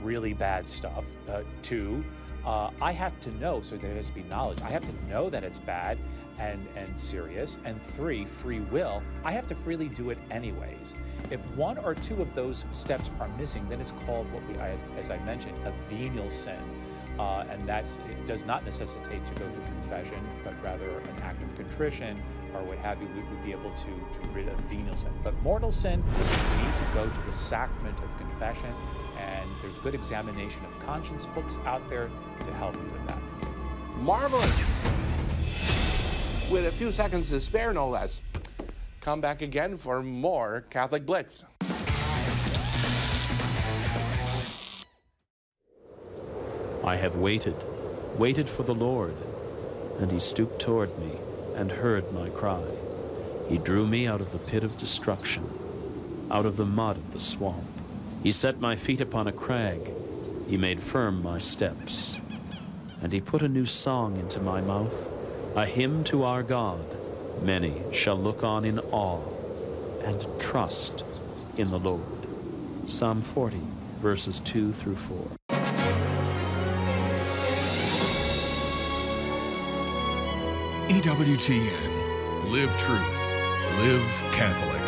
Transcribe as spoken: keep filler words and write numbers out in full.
really bad stuff. Uh, two, uh, I have to know, so there has to be knowledge. I have to know that it's bad and, and serious. And three, free will. I have to freely do it anyways. If one or two of those steps are missing, then it's called what we, I, as I mentioned, a venial sin. Uh, and that's, it does not necessitate to go to confession, but rather an act of contrition or what have you, we would be able to, to rid of venial sin. But mortal sin, we need to go to the sacrament of confession, and there's good examination of conscience books out there to help you with that. Marvelous. With a few seconds to spare, no less. Come back again for more Catholic Blitz. I have waited, waited for the Lord, and he stooped toward me and heard my cry. He drew me out of the pit of destruction, out of the mud of the swamp. He set my feet upon a crag. He made firm my steps. And he put a new song into my mouth, a hymn to our God. Many shall look on in awe and trust in the Lord. Psalm forty, verses two through four. E W T N. Live truth. Live Catholic.